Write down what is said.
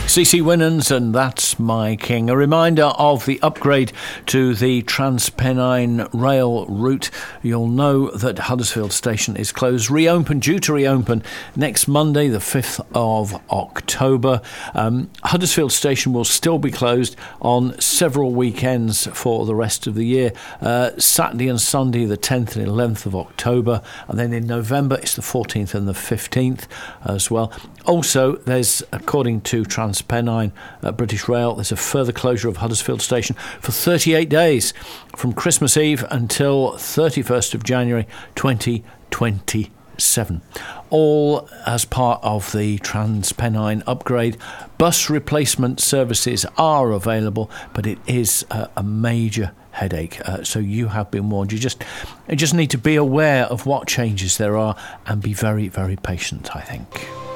CC Winans, and That's My King. A reminder of the upgrade to the TransPennine rail route. You'll know that Huddersfield Station is closed, due to reopen next Monday, the 5th of October. Huddersfield Station will still be closed on several weekends for the rest of the year. Saturday and Sunday, the 10th and 11th of October. And then in November, it's the 14th and the 15th as well. Also, there's, according to TransPennine British Rail, there's a further closure of Huddersfield Station for 38 days from Christmas Eve until 31st of January 2027. All as part of the TransPennine upgrade. Bus replacement services are available, but it is a major headache, so you have been warned. You just need to be aware of what changes there are and be very, very patient, I think.